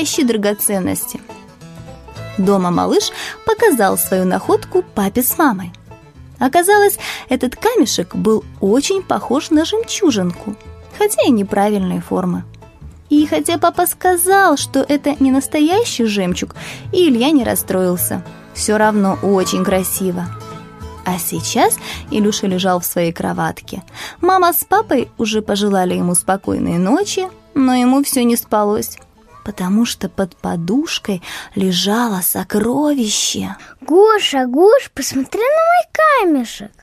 настоящей драгоценности. Дома малыш показал свою находку папе с мамой. Оказалось, этот камешек был очень похож на жемчужинку, хотя и неправильной формы. И хотя папа сказал, что это не настоящий жемчуг, и Илья не расстроился, все равно очень красиво. А сейчас Илюша лежал в своей кроватке. Мама с папой уже пожелали ему спокойной ночи, но ему все не спалось, потому что под подушкой лежало сокровище. Гоша, посмотри на мой камешек.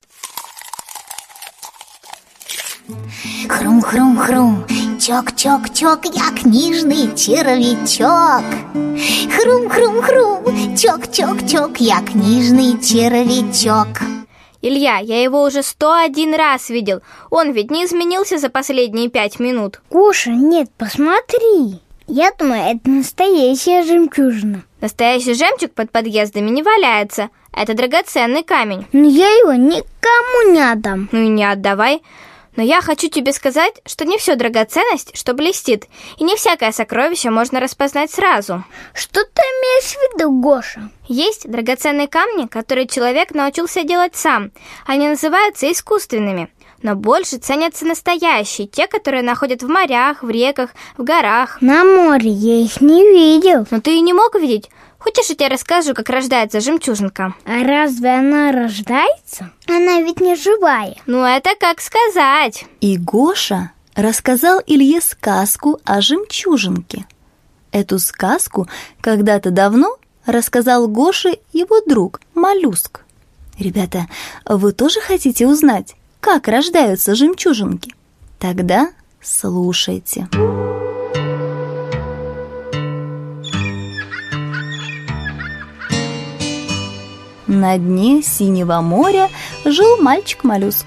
Хрум-хрум-хрум, чок-чок-чок, я книжный червячок. Хрум-хрум-хрум, чок-чок-чок, я книжный червячок. Илья, я его уже 101 раз видел. Он ведь не изменился за последние 5 минут. Гоша, нет, посмотри. Я думаю, это настоящая жемчужина. Настоящий жемчуг под подъездами не валяется. Это драгоценный камень. Но я его никому не отдам. Ну и не отдавай. Но я хочу тебе сказать, что не все драгоценность, что блестит, и не всякое сокровище можно распознать сразу. Что ты имеешь в виду, Гоша? Есть драгоценные камни, которые человек научился делать сам. Они называются искусственными. Но больше ценятся настоящие, те, которые находят в морях, в реках, в горах. На море я их не видел. Но ты и не мог видеть. Хочешь, я тебе расскажу, как рождается жемчужинка? А разве она рождается? Она ведь не живая. Ну, это как сказать. И Гоша рассказал Илье сказку о жемчужинке. Эту сказку когда-то давно рассказал Гоше его друг Моллюск. Ребята, вы тоже хотите узнать, как рождаются жемчужинки? Тогда слушайте. На дне синего моря жил мальчик-моллюск.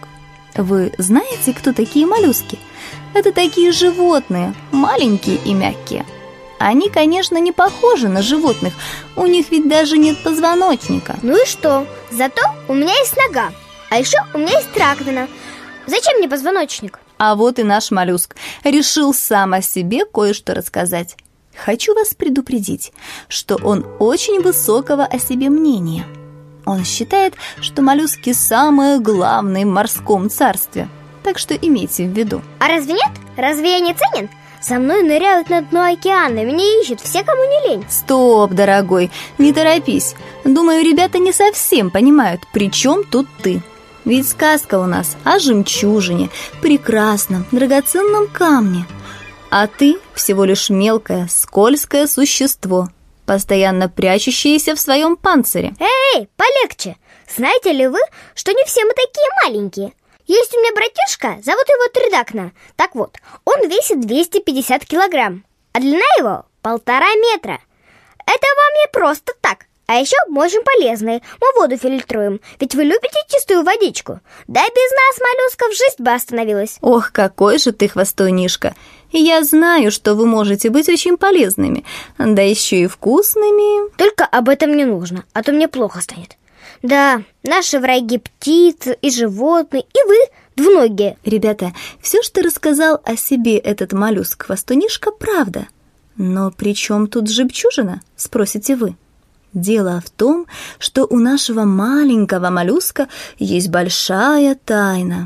Вы знаете, кто такие моллюски? Это такие животные, маленькие и мягкие. Они, конечно, не похожи на животных, у них ведь даже нет позвоночника. Ну и что? Зато у меня есть нога, а еще у меня есть раковина. Зачем мне позвоночник? А вот и наш моллюск решил сам о себе кое-что рассказать. Хочу вас предупредить, что он очень высокого о себе мнения. Он считает, что моллюски самые главные в морском царстве. Так что имейте в виду. А разве нет? Разве я не ценен? За мной ныряют на дно океана, меня ищут все, кому не лень. Стоп, дорогой, не торопись. Думаю, ребята не совсем понимают, при чем тут ты. Ведь сказка у нас о жемчужине, прекрасном, драгоценном камне. А ты всего лишь мелкое, скользкое существо, постоянно прячущееся в своем панцире. Эй, полегче! Знаете ли вы, что не все мы такие маленькие? Есть у меня братишка, зовут его Тридакна. Так вот, он весит 250 килограмм, а длина его 1,5 метра. Это вам не просто так. А еще мы очень полезные, мы воду фильтруем. Ведь вы любите чистую водичку. Да и без нас, моллюсков, жизнь бы остановилась. Ох, какой же ты хвостунишка. Я знаю, что вы можете быть очень полезными, да еще и вкусными. Только об этом не нужно, а то мне плохо станет. Да, наши враги птицы и животные, и вы, двуногие. Ребята, все, что рассказал о себе этот моллюск-хвостунишка, правда. Но при чем тут жемчужина, спросите вы? Дело в том, что у нашего маленького моллюска есть большая тайна.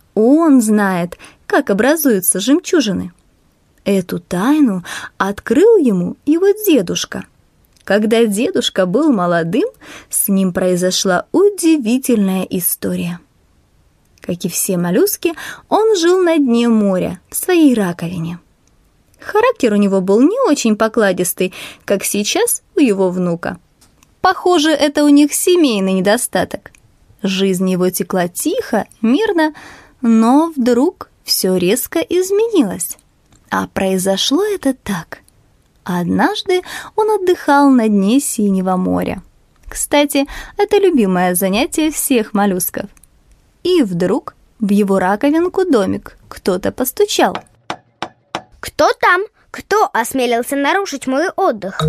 Он знает, как образуются жемчужины. Эту тайну открыл ему его дедушка. Когда дедушка был молодым, с ним произошла удивительная история. Как и все моллюски, он жил на дне моря, в своей раковине. Характер у него был не очень покладистый, как сейчас у его внука. Похоже, это у них семейный недостаток. Жизнь его текла тихо, мирно, но вдруг все резко изменилось. А произошло это так. Однажды он отдыхал на дне синего моря. Кстати, это любимое занятие всех моллюсков. И вдруг в его раковинку домик кто-то постучал. Кто там? Кто осмелился нарушить мой отдых?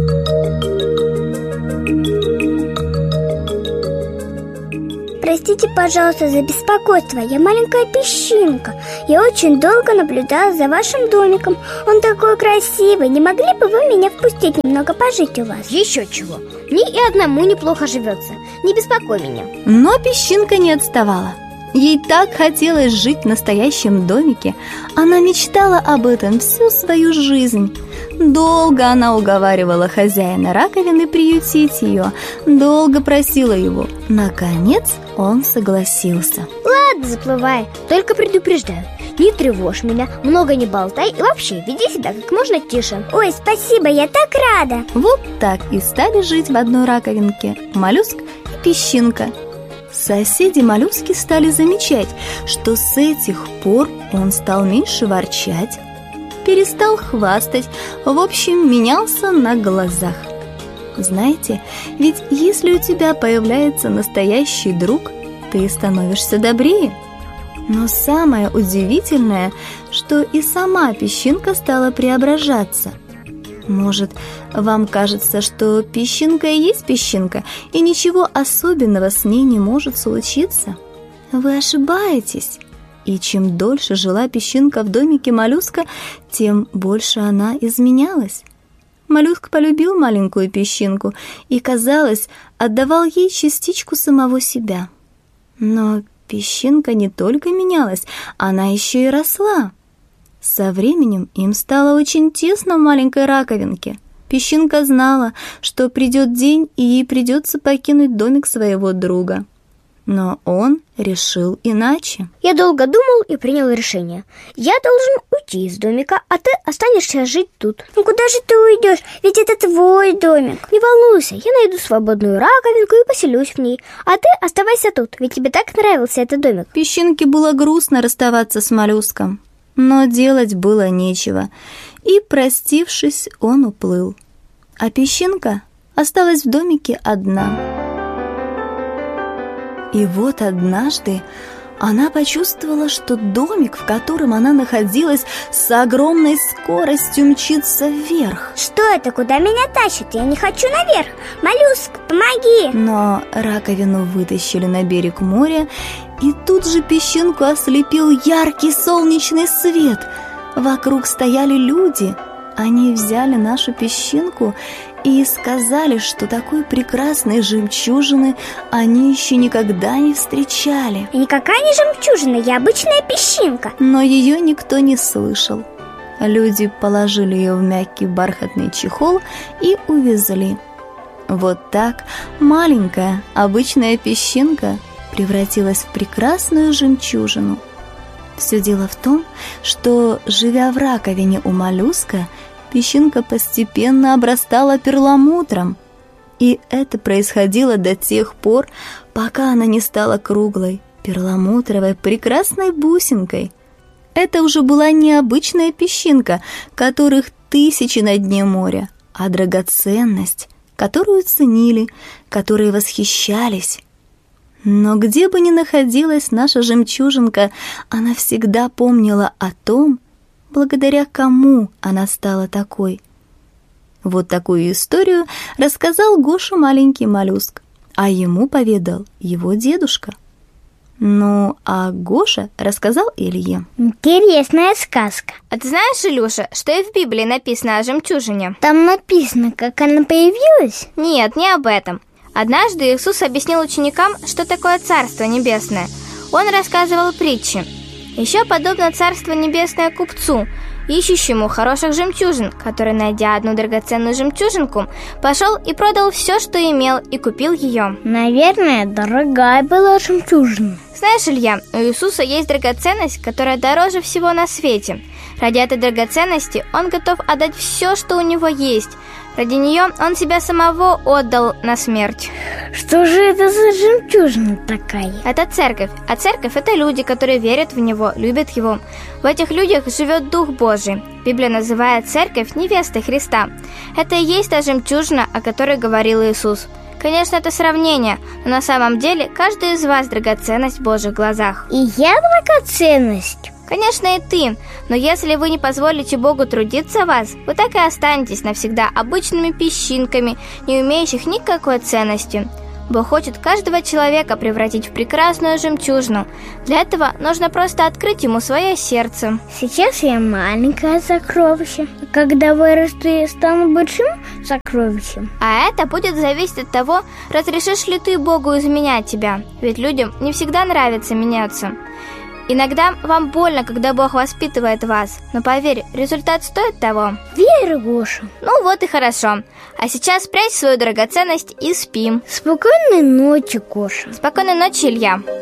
простите, пожалуйста, за беспокойство. Я маленькая песчинка. Я очень долго наблюдала за вашим домиком. Он такой красивый. Не могли бы вы меня впустить немного пожить у вас? Еще чего. Мне и одному неплохо живется. Не беспокой меня. Но песчинка не отставала. Ей так хотелось жить в настоящем домике. Она мечтала об этом всю свою жизнь. Долго она уговаривала хозяина раковины приютить ее, долго просила его. Наконец он согласился. Ладно, заплывай. Только предупреждаю, не тревожь меня, много не болтай и вообще веди себя как можно тише. Ой, спасибо, я так рада. Вот так и стали жить в одной раковинке моллюск и песчинка. Соседи-моллюски стали замечать, что с этих пор он стал меньше ворчать, перестал хвастать, в общем, менялся на глазах. Знаете, ведь если у тебя появляется настоящий друг, ты становишься добрее. Но самое удивительное, что и сама песчинка стала преображаться. Может, вам кажется, что песчинка и есть песчинка, и ничего особенного с ней не может случиться? Вы ошибаетесь. И чем дольше жила песчинка в домике моллюска, тем больше она изменялась. Моллюск полюбил маленькую песчинку и, казалось, отдавал ей частичку самого себя. Но песчинка не только менялась, она еще и росла. Со временем им стало очень тесно в маленькой раковинке. Песчинка знала, что придет день, и ей придется покинуть домик своего друга. Но он решил иначе. Я долго думал и принял решение. Я должен уйти из домика, а ты останешься жить тут. Ну куда же ты уйдешь? Ведь это твой домик. Не волнуйся, я найду свободную раковинку и поселюсь в ней. А ты оставайся тут, ведь тебе так нравился этот домик. Песчинке было грустно расставаться с моллюском, но делать было нечего, и, простившись, он уплыл. А песчинка осталась в домике одна. И вот однажды она почувствовала, что домик, в котором она находилась, с огромной скоростью мчится вверх. Что это? Куда меня тащит? Я не хочу наверх. Моллюск, помоги! Но раковину вытащили на берег моря, и тут же песчинку ослепил яркий солнечный свет. Вокруг стояли люди. Они взяли нашу песчинку и сказали, что такой прекрасной жемчужины они еще никогда не встречали. И никакая не жемчужина, я обычная песчинка. Но ее никто не слышал. Люди положили ее в мягкий бархатный чехол и увезли. Вот так маленькая обычная песчинка превратилась в прекрасную жемчужину. Все дело в том, что, живя в раковине у моллюска, песчинка постепенно обрастала перламутром. И это происходило до тех пор, пока она не стала круглой, перламутровой, прекрасной бусинкой. Это уже была не обычная песчинка, которых тысячи на дне моря, а драгоценность, которую ценили, которой восхищались. Но где бы ни находилась наша жемчужинка, она всегда помнила о том, благодаря кому она стала такой. Вот такую историю рассказал Гоша маленький моллюск, а ему поведал его дедушка. Ну, а Гоша рассказал Илье. Интересная сказка. А ты знаешь, Илюша, что и в Библии написано о жемчужине? Там написано, как она появилась? Нет, не об этом. Однажды Иисус объяснил ученикам, что такое Царство Небесное. Он рассказывал притчи. Еще подобно Царство Небесное купцу, ищущему хороших жемчужин, который, найдя одну драгоценную жемчужинку, пошел и продал все, что имел, и купил ее. Наверное, дорогая была жемчужина. Знаешь, Илья, у Иисуса есть драгоценность, которая дороже всего на свете. Ради этой драгоценности он готов отдать все, что у него есть. Ради нее он себя самого отдал на смерть. Что же это за жемчужина такая? Это церковь. А церковь – это люди, которые верят в Него, любят Его. В этих людях живет Дух Божий. Библия называет церковь невестой Христа. Это и есть та жемчужина, о которой говорил Иисус. Конечно, это сравнение, но на самом деле каждый из вас драгоценность в Божьих глазах. И я драгоценность? Конечно, и ты, но если вы не позволите Богу трудиться в вас, вы так и останетесь навсегда обычными песчинками, не имеющих никакой ценности. Бог хочет каждого человека превратить в прекрасную жемчужину. Для этого нужно просто открыть ему свое сердце. Сейчас я маленькое сокровище. Когда вырасту, я стану большим сокровищем. А это будет зависеть от того, разрешишь ли ты Богу изменять тебя. Ведь людям не всегда нравится меняться. Иногда вам больно, когда Бог воспитывает вас. Но поверь, результат стоит того. Верю, Гоша. Ну вот и хорошо. А сейчас спрячь свою драгоценность и спи. Спокойной ночи, Гоша. Спокойной ночи, Илья.